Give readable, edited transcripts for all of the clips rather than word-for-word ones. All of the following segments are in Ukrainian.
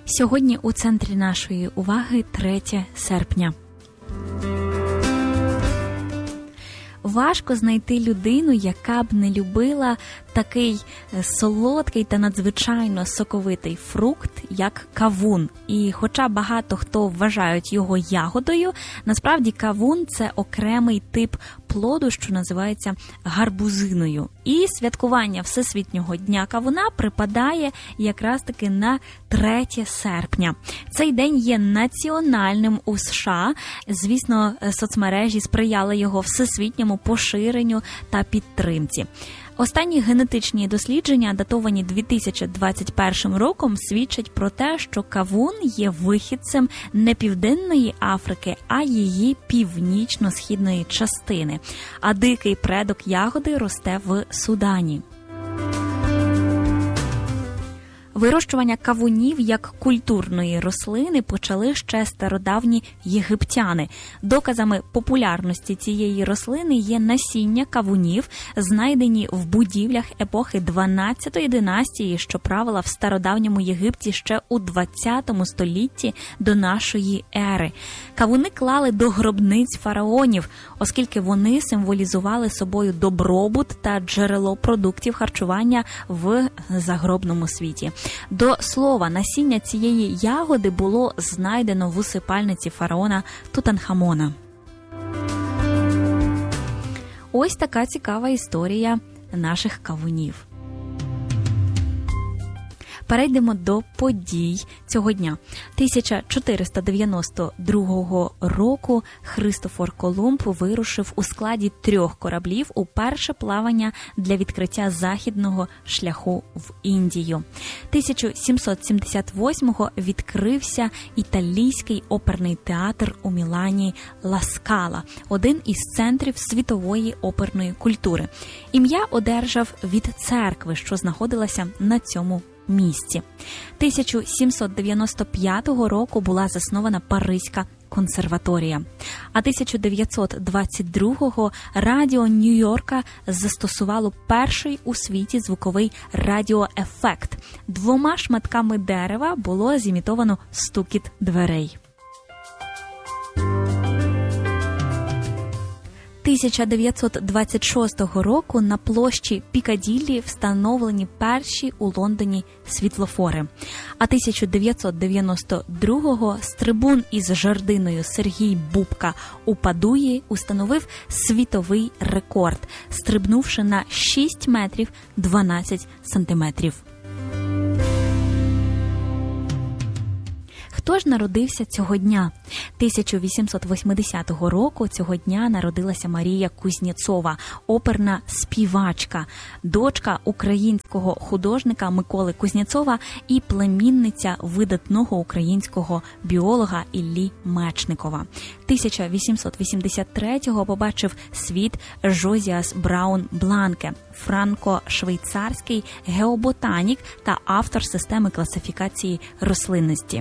Сьогодні у центрі нашої уваги 3 серпня. Важко знайти людину, яка б не любила такий солодкий та надзвичайно соковитий фрукт, як кавун. І хоча багато хто вважають його ягодою, насправді кавун – це окремий тип плоду, що називається гарбузиною. І святкування Всесвітнього дня кавуна припадає якраз таки на 3 серпня. Цей день є національним у США. Звісно, соцмережі сприяли його всесвітньому поширенню та підтримці. Останні генетичні дослідження, датовані 2021 роком, свідчать про те, що кавун є вихідцем не Південної Африки, а її північно-східної частини. А дикий предок ягоди росте в Судані. Вирощування кавунів як культурної рослини почали ще стародавні єгиптяни. Доказами популярності цієї рослини є насіння кавунів, знайдені в будівлях епохи 12-ї династії, що правила в стародавньому Єгипті ще у 20 столітті до нашої ери. Кавуни клали до гробниць фараонів, оскільки вони символізували собою добробут та джерело продуктів харчування в загробному світі. До слова, насіння цієї ягоди було знайдено в усипальниці фараона Тутанхамона. Ось така цікава історія наших кавунів. Перейдемо до подій цього дня. 1492 року Христофор Колумб вирушив у складі 3 кораблів у перше плавання для відкриття західного шляху в Індію. 1778-го відкрився італійський оперний театр у Мілані Ла Скала, один із центрів світової оперної культури. Ім'я одержав від церкви, що знаходилася на цьому місці. 1795 року була заснована Паризька консерваторія. А 1922-го радіо Нью-Йорка застосувало перший у світі звуковий радіоефект. 2 шматками дерева було зімітовано стукіт дверей. 1926 року на площі Пікаділлі встановлені перші у Лондоні світлофори. А 1992-го з трибун із жердиною Сергій Бубка у Падуї установив світовий рекорд, стрибнувши на 6 метрів 12 сантиметрів. Хто ж народився цього дня? 1880 року цього дня народилася Марія Кузнєцова, оперна співачка, дочка українського художника Миколи Кузнєцова і племінниця видатного українського біолога Іллі Мечникова. 1883-го побачив світ Жозіас Браун Бланке, франко-швейцарський геоботанік та автор системи класифікації рослинності.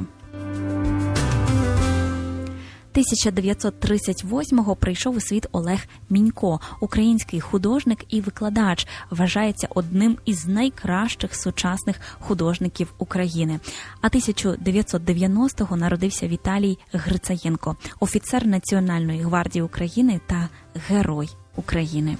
1938-го прийшов у світ Олег Мінько, український художник і викладач, вважається одним із найкращих сучасних художників України. А 1990-го народився Віталій Грицаєнко, офіцер Національної гвардії України та Герой України.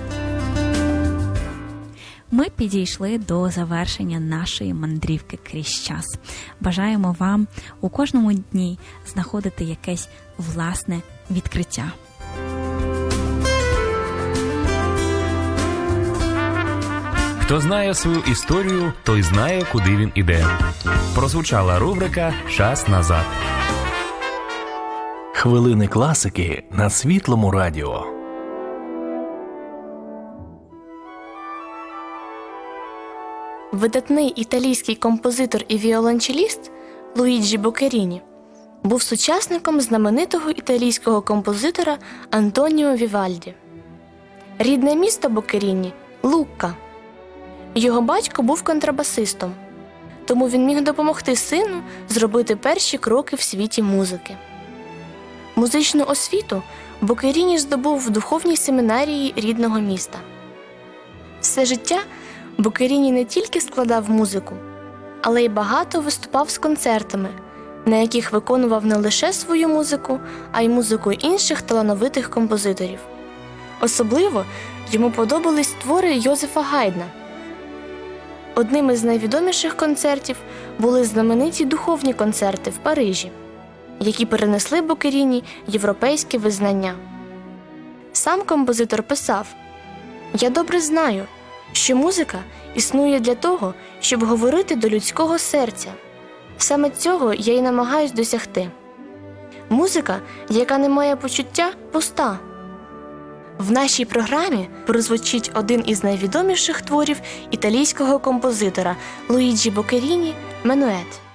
Ми підійшли до завершення нашої мандрівки крізь час. Бажаємо вам у кожному дні знаходити якесь власне відкриття. Хто знає свою історію, той знає, куди він іде. Прозвучала рубрика «Час назад». Хвилини класики на Світлому радіо. Видатний італійський композитор і віолончеліст Луїджі Бокеріні був сучасником знаменитого італійського композитора Антоніо Вівальді. Рідне місто Бокеріні – Лукка. Його батько був контрабасистом, тому він міг допомогти сину зробити перші кроки в світі музики. Музичну освіту Бокеріні здобув в духовній семінарії рідного міста. Все життя Бокеріні не тільки складав музику, але й багато виступав з концертами, на яких виконував не лише свою музику, а й музику інших талановитих композиторів. Особливо йому подобались твори Йозефа Гайдна. Одним із найвідоміших концертів були знамениті духовні концерти в Парижі, які перенесли Бокеріні європейське визнання. Сам композитор писав: «Я добре знаю, що музика існує для того, щоб говорити до людського серця. Саме цього я й намагаюсь досягти. Музика, яка не має почуття, пуста». В нашій програмі прозвучить один із найвідоміших творів італійського композитора Луїджі Бокеріні «Менует».